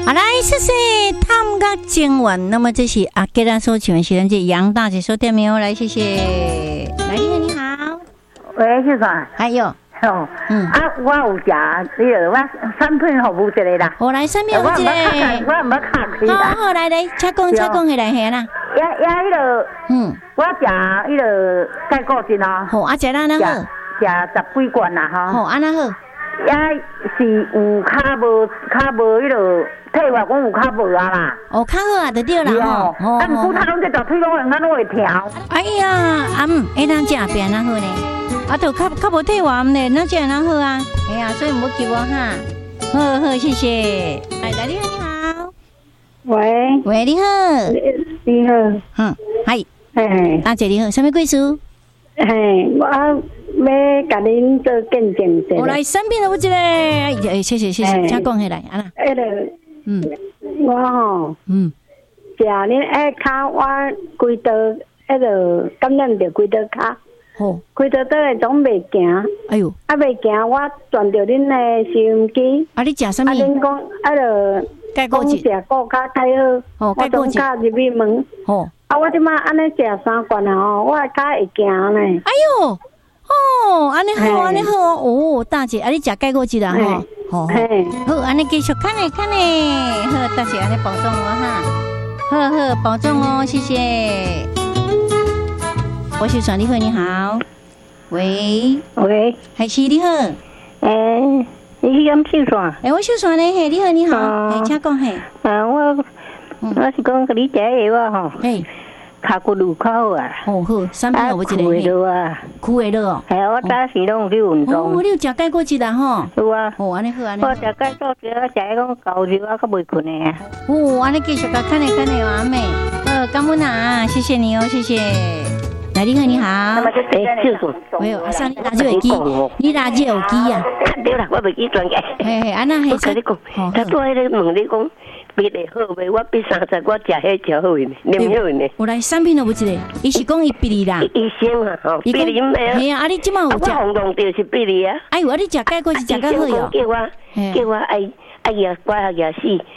来，谢谢探个经文。那么这是阿给咱所请的是咱这杨大姐所点名哦，来谢谢。来，你好， 喂，先生， 还有， 哦，我有食那个，我产品服务一个啦。 我来产品服务一个， 我唔捌卡开啦。 好，来，请讲起来下啦。 也迄个，我食迄个钙固醇哦。 好，食哪好？ 食10几罐啦，吼。 好，安那好？ 也是有较无迄个。退化讲有较无啊啦， 哦，较好啊，就对啦吼。 啊，毋过他拢这条腿拢咱拢会调。 哎呀，会当食变哪好呢？啊，就较无退化呢，那这哪好啊？哎呀，所以唔好急我哈。好，谢谢。来，你好。 喂， 你好。 你好。 嗨。 嘿， 大姐你好，什么贵事？ 嘿，我要甲恁做见证者。 我来生病了，我这个，谢谢，请讲起来，啊啦。 迄个。我吼，食恁下骹我规道迄个感染着规道骹，规道倒来总袂行。 哎呦， 袂行，我转着恁的收音机。 你食什么？ 恁讲个钙固醇， 食骨骹太好，我总骹入去问。我即马安尼食3罐啊，我骹会行呢。 哎呦，安尼好，哦，大姐，你食钙固醇啦吼。好，安尼继续看嘞，好，大姐安尼保重哦哈，好，保重哦，谢谢。我秀爽，你好，你好，喂，海琪你好， 你是讲秀爽？ 我秀爽嘞，你好，请讲嘿。 我是讲甲你食个话吼，骹骨路较好啊。 好，三片有一个。 苦的落啊， 苦的落哦。 系我早时拢有去运动。 你有食钙固醇啦吼？ 有啊。 安尼好，安尼。 我食钙固醇，我食迄种高热，我较袂困的啊。 安尼继续甲看嘞阿妹。感恩啊，谢谢你哦，谢谢。来，你好。没有，阿三，你拿这个机，你拿这个机啊？ 对啦，我袂记转嘅。 安那系。 我跟你讲，他做迄个问你讲。别的好袂，我比30我食迄食好呢，念好呢。 有来产品都有一个，伊是讲伊比例啦。 医生啊，吼，比例咩啊？ 系啊，你即马有食？ 我弄着是比例啊。 哎呦，你食钙骨是食较好哟。 叫我哎呀，乖呀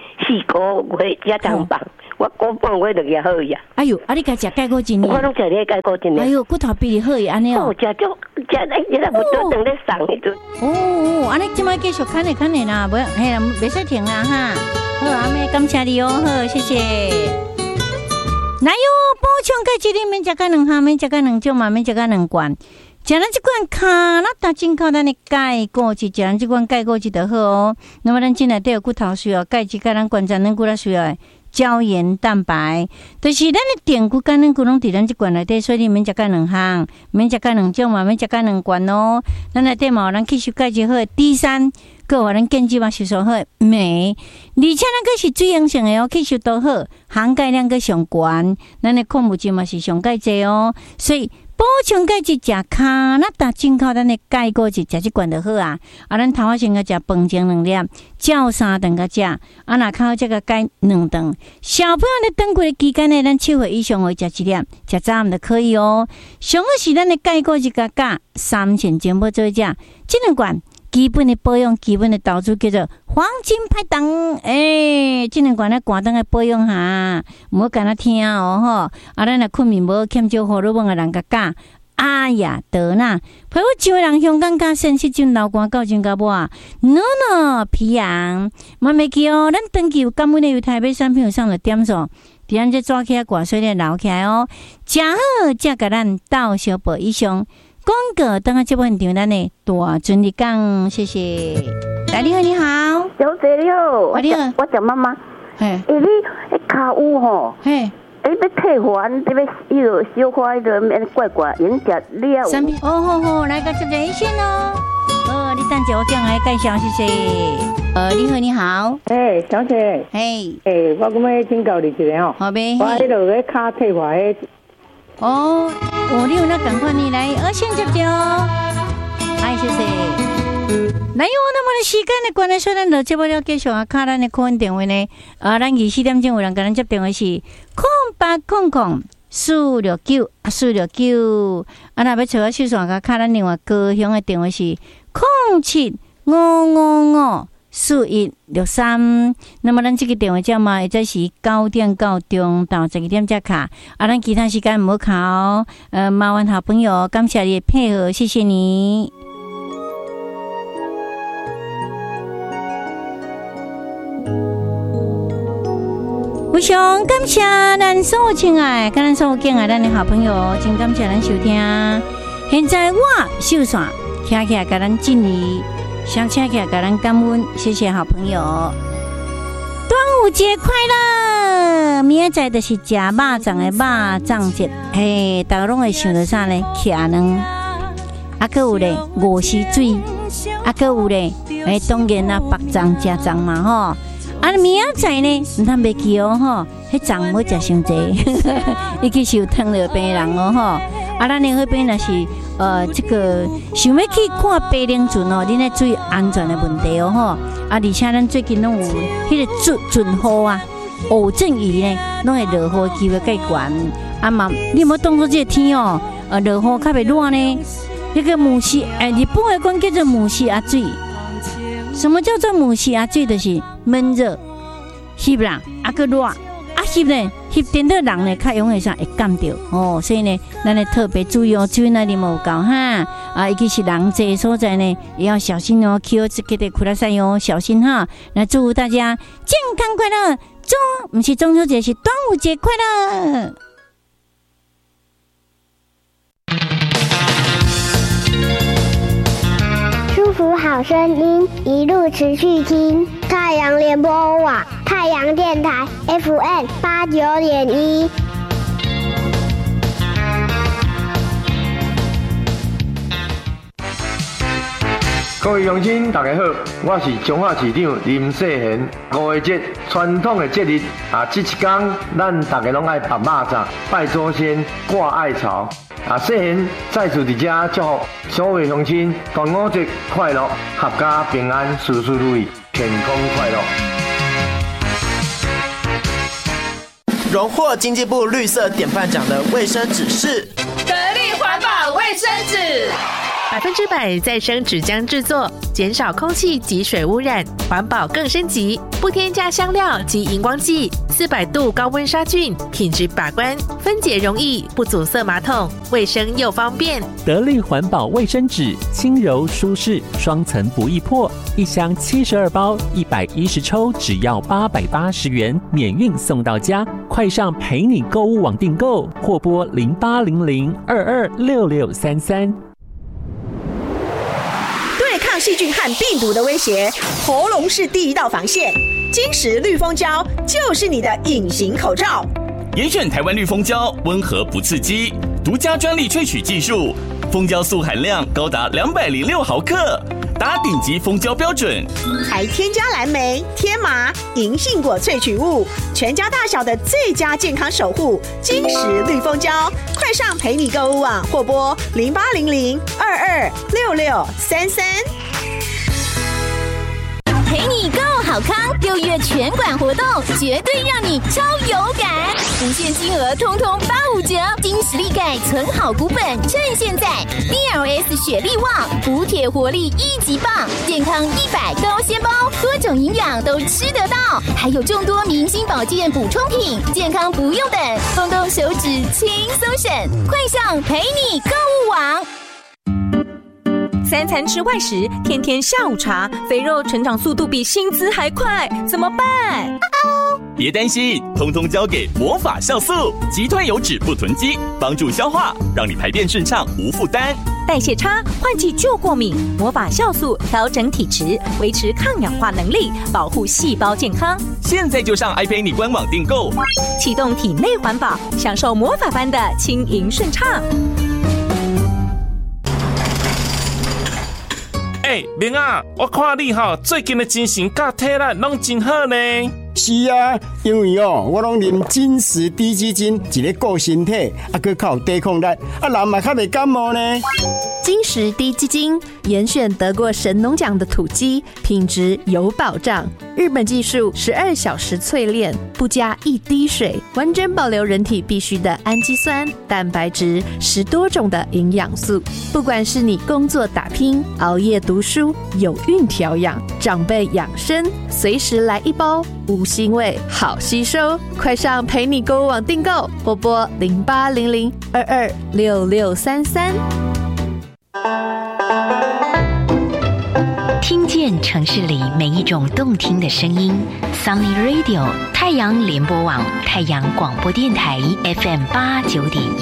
4个月才当放，我1半月就食好呀。 哎呦，你家食钙骨醇？ 我拢食咧钙骨醇。 哎呦，骨头比例好安尼哦。 食你若无多等咧送迄阵。 安尼即马继续看咧啦，袂使停啦哈。好，阿妹，感谢你哦，好，谢谢。来哟，补充钙质里面食个2项，免食个2种嘛，免食个2罐。食咱这款卡那达进口咱的钙固质，食咱这款钙固质就好哦。那么咱进来都有骨头需要钙质，甲咱关节软骨啦需要胶原蛋白，就是咱的电骨、肝软骨拢伫咱这罐内底，所以你免食个2项，免食个2种嘛，免食个2罐哦。咱内底嘛有咱吸收钙质好的 D3。个互咱建基嘛吸收好镁，而且咱个是水溶性的哦，吸收都好，含钙量个上悬，咱的矿物质嘛是上钙质哦，所以补充钙质食卡那达进口咱的钙固质食一罐就好啊。咱头仔先个食饭前2粒，照3顿个食，若较好这个钙2顿。小朋友咧长过的期间呢，咱7岁以上会食1粒，食早暗就可以哦。上好是咱的钙固质加3钱全部做食，这2罐。基本的保养，基本的投资叫做黄金拍档。这2罐咧寒冬的保养下，唔好干那听哦吼。咱若困眠无欠少荷尔蒙的人甲教，哎呀得啦！陪我一个人香港加sen湿症流汗到真甲我，no 皮痒，莫袂记哦。咱长期有感冒的有台北产品有上了点数，伫咱这抓起来挂水咧流起来哦，食好才甲咱到小宝以上。广告等下这部分场咱的大尊你讲，谢谢。来，你好，你好， 小姐你好， 你好， 我叫妈妈。你脚有吼？要退还，你要小可免怪怪，因食了。 产品好，来个接热线哦。你等下我讲来介绍，谢谢。你好，你好。 小姐。我讲要请教你一个吼。 好呗。 我迄落咧脚退还。 你有那赶快你来先接掉。谢谢。来，那么的时间的关系，虽然就接不了继续卡咱的客运电话呢。咱24点钟有人跟咱接电话是0800-469-469。若要找我秀爽卡咱另外高雄的电话是075555 4163，那么咱这个电话号码会在是9点到中到12点才卡，咱其他时间唔好卡哦。麻烦好朋友，感谢你的配合，谢谢你。非常感谢咱所有亲爱、跟咱所有敬爱咱的好朋友，真感谢咱收听。现在我秀伞听起来给咱敬礼，想听起来给咱感恩，谢谢好朋友。端午节快乐！明仔载就是吃肉粽的肉粽节，嘿，大家拢会想到啥呢？徛卵，还有咧五溪水，还有咧，当然啦，白粽加粽嘛吼。明仔载呢，唔通袂记哦吼，迄粽要食伤济，尤其是有糖尿病人哦吼。咱的迄边若是这个想要去看白灵船哦，恁咧注意安全的问题哦吼。而且咱最近拢有迄个准雨啊，偶阵雨呢，拢会落雨机会较悬。嘛，你有冇当作这个天哦，落雨较袂热呢？那个母溪，日本的管叫做母溪阿水。什么叫做母溪阿水？就是闷热、翕啦，个热，翕呢，翕电到人呢，较容易啥会感到哦。所以呢，咱来特别注意哦，注意那里冇搞哈。尤其是人济所在呢，也要小心哦。Q 字给的苦拉塞哟，小心哈。来祝福大家健康快乐，不是中秋节，是端午节快乐。 祝福好声音，一路持续听。太阳联播网，太阳电台 FM89.1。 各位乡亲，大家好，我是彰化市长林世贤。5月节传统的节日这一天咱大家拢爱吃肉粽、拜祖先、挂艾草。世贤再次伫这祝福所有乡亲端午节快乐，阖家平安，事事如意，健康快乐。 荣获经济部绿色典范奖的卫生纸是得力环保卫生纸。 100%再生纸浆制作，减少空气及水污染，环保更升级。不添加香料及荧光剂，400度高温杀菌，品质把关，分解容易，不阻塞马桶，卫生又方便。 得力环保卫生纸，轻柔舒适，双层不易破，一箱72包，110抽，只要880元，免运送到家。快上陪你购物网订购，或拨0800226633。 对抗细菌和病毒的威胁，喉咙是第一道防线。金石绿蜂胶就是你的隐形口罩。 严选台湾绿蜂胶，温和不刺激，独家专利萃取技术，蜂胶素含量高达206毫克，达顶级蜂胶标准。 还添加蓝莓、天麻、银杏果萃取物，全家大小的最佳健康守护。金石绿蜂胶，快上陪你购物网或拨0800226633。 陪你购好康，6月全馆活动绝对让你超有感，无限金额通通85折，金实力钙存好股本，趁现在 DLS 雪力旺，补铁活力1级棒，健康100高纤包，多种营养都吃得到，还有众多明星保健补充品，健康不用等，动动手指轻松省，快上陪你购物网。 3餐吃外食，天天下午茶，肥肉成长速度比薪资还快，怎么办？ 别担心，通通交给魔法酵素，击退油脂不囤积，帮助消化，让你排便顺畅无负担。 代谢差，换季就过敏，魔法酵素调整体质，维持抗氧化能力，保护细胞健康。 现在就上iPay你官网订购， 启动体内环保，享受魔法般的轻盈顺畅。 明啊，我看你最近的精神甲体力拢真好呢。 是啊，因为我拢啉金石低基金，一个顾身体，佮较有抵抗力，人嘛较袂感冒呢。 金石低基金严选得过神农奖的土鸡，品质有保障。日本技术12小时淬炼，不加一滴水，完整保留人体必需的氨基酸、蛋白质，10多种的营养素。不管是你工作打拼、熬夜读书、有孕调养、长辈养生，随时来一包，无腥味，好吸收。快上陪你购物网订购，或拨0800226633。 听见城市里每一种动听的声音 ，Sunny Radio 太阳联播网、太阳广播电台 FM 89.1